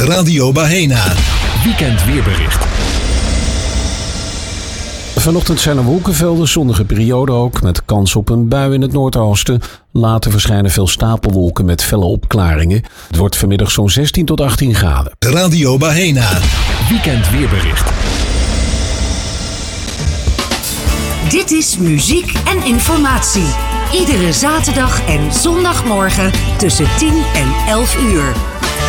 Radio Bahena. Weekend weerbericht. Vanochtend zijn er wolkenvelden, zonnige periode ook, met kans op een bui in het noordoosten. Later verschijnen veel stapelwolken met felle opklaringen. Het wordt vanmiddag zo'n 16 tot 18 graden. Radio Bahena. Weekend weerbericht. Dit is muziek en informatie. Iedere zaterdag en zondagmorgen tussen 10 en 11 uur.